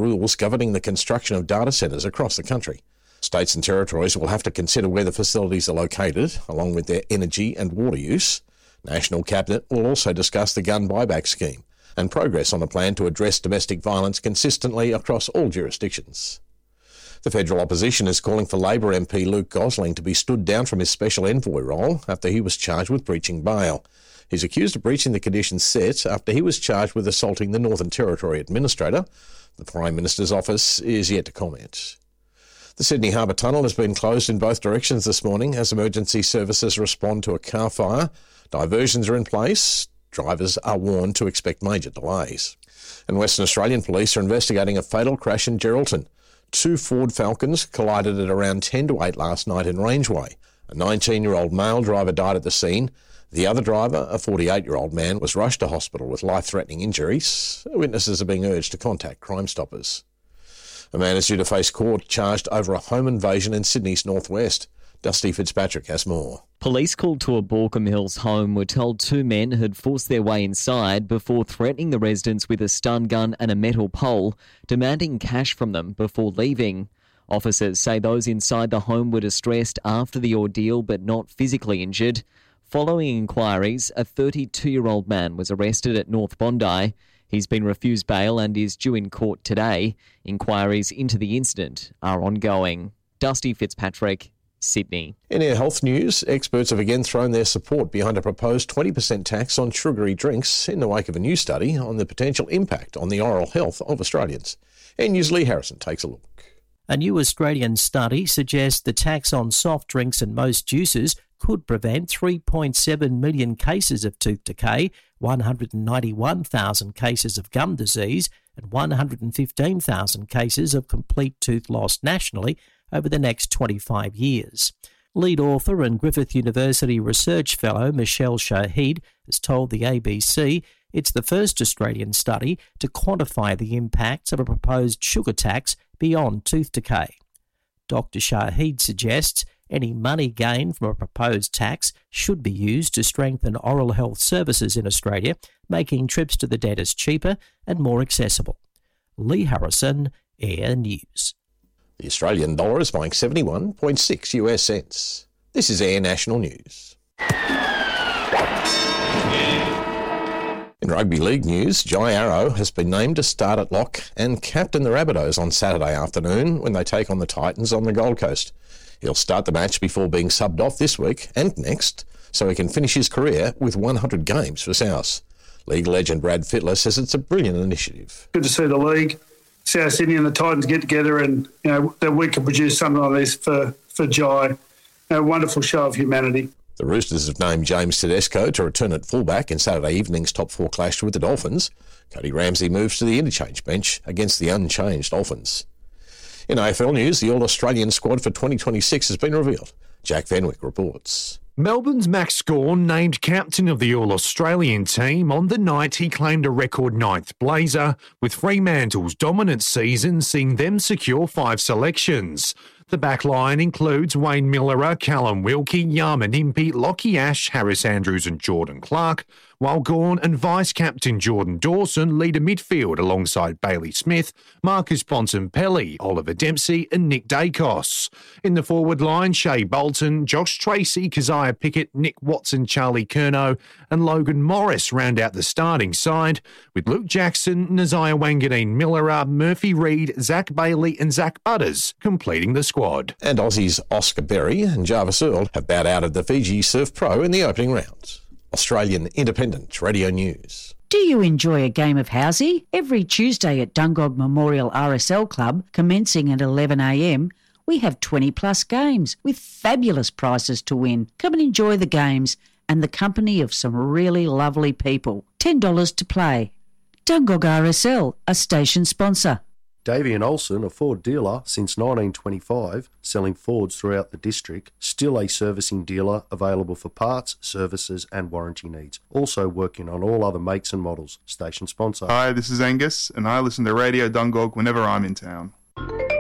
rules governing the construction of data centres across the country. States and territories will have to consider where the facilities are located, along with their energy and water use. National Cabinet will also discuss the gun buyback scheme and progress on a plan to address domestic violence consistently across all jurisdictions. The federal opposition is calling for Labor MP Luke Gosling to be stood down from his special envoy role after he was charged with breaching bail. He's accused of breaching the conditions set after he was charged with assaulting the Northern Territory Administrator. The Prime Minister's office is yet to comment. The Sydney Harbour Tunnel has been closed in both directions this morning as emergency services respond to a car fire. Diversions are in place. Drivers are warned to expect major delays. And Western Australian police are investigating a fatal crash in Geraldton. 2 Ford Falcons collided at around 10 to 8 last night in Rangeway. A 19-year-old male driver died at the scene. The other driver, a 48-year-old man, was rushed to hospital with life-threatening injuries. Witnesses are being urged to contact Crime Stoppers. A man is due to face court charged over a home invasion in Sydney's northwest. Dusty Fitzpatrick has more. Police called to a Baulkham Hills home were told 2 men had forced their way inside before threatening the residents with a stun gun and a metal pole, demanding cash from them before leaving. Officers say those inside the home were distressed after the ordeal but not physically injured. Following inquiries, a 32-year-old man was arrested at North Bondi. He's been refused bail and is due in court today. Inquiries into the incident are ongoing. Dusty Fitzpatrick, Sydney. In our health news, experts have again thrown their support behind a proposed 20% tax on sugary drinks in the wake of a new study on the potential impact on the oral health of Australians. NNews' Lee Harrison takes a look. A new Australian study suggests the tax on soft drinks and most juices could prevent 3.7 million cases of tooth decay, 191,000 cases of gum disease, and 115,000 cases of complete tooth loss nationally over the next 25 years. Lead author and Griffith University research fellow Michelle Shahid has told the ABC it's the first Australian study to quantify the impacts of a proposed sugar tax beyond tooth decay. Dr. Shahid suggests any money gained from a proposed tax should be used to strengthen oral health services in Australia, making trips to the dentist cheaper and more accessible. Lee Harrison, Air News. The Australian dollar is buying 71.6 US cents. This is Air National News. In rugby league news, Jai Arrow has been named to start at lock and captain the Rabbitohs on Saturday afternoon when they take on the Titans on the Gold Coast. He'll start the match before being subbed off this week and next, so he can finish his career with 100 games for South. League legend Brad Fittler says it's a brilliant initiative. Good to see the league, South Sydney and the Titans get together and that we can produce something like this for Jai. A wonderful show of humanity. The Roosters have named James Tedesco to return at fullback in Saturday evening's top 4 clash with the Dolphins. Cody Ramsey moves to the interchange bench against the unchanged Dolphins. In AFL news, the All-Australian squad for 2026 has been revealed. Jack Fenwick reports. Melbourne's Max Gawn named captain of the All-Australian team. On the night, he claimed a record 9th blazer, with Fremantle's dominant season seeing them secure 5 selections. The backline includes Wayne Miller, Callum Wilkie, Yarman Impey, Lockie Ash, Harris Andrews and Jordan Clark, while Gawn and vice-captain Jordan Dawson lead a midfield alongside Bailey Smith, Marcus Bontempelli, Oliver Dempsey and Nick Dacos. In the forward line, Shea Bolton, Josh Tracy, Keziah Pickett, Nick Watson, Charlie Curnow and Logan Morris round out the starting side, with Luke Jackson, Naziah Wanganeen Miller, Murphy Reid, Zach Bailey and Zach Butters completing the squad. And Aussies Oscar Berry and Jarvis Earl have bowed out of the Fiji Surf Pro in the opening round. Australian Independent Radio News. Do you enjoy a game of housey? Every Tuesday at Dungog Memorial RSL Club, commencing at 11 a.m, we have 20 plus games with fabulous prizes to win. Come and enjoy the games and the company of some really lovely people. $10 to play. Dungog RSL, a station sponsor. Davey and Olsen, a Ford dealer since 1925, selling Fords throughout the district, still a servicing dealer available for parts, services and warranty needs. Also working on all other makes and models. Station sponsor. Hi, this is Angus and I listen to Radio Dungog whenever I'm in town.